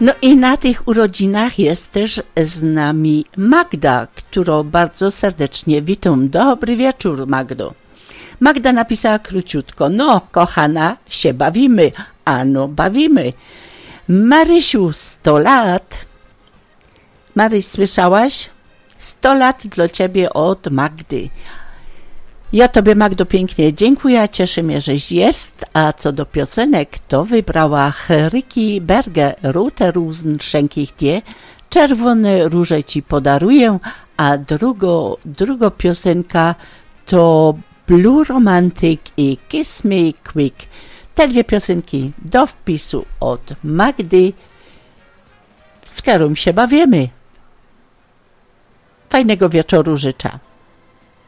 No i na tych urodzinach jest też z nami Magda, którą bardzo serdecznie witam. Dobry wieczór, Magdo. Magda napisała króciutko: no, kochana, się bawimy. Ano, bawimy. Marysiu, 100 lat. Maryś, słyszałaś? 100 lat dla ciebie od Magdy. Ja tobie, Magdo, pięknie dziękuję, cieszę mnie, żeś jest, a co do piosenek, to wybrała Ricky Berger, Rote Rosen schenke ich dir, Czerwone róże ci podaruję, a druga piosenka to Blue Romantic i Kiss Me Quick. Te dwie piosenki do wpisu od Magdy, z którą się bawimy. Fajnego wieczoru życzę.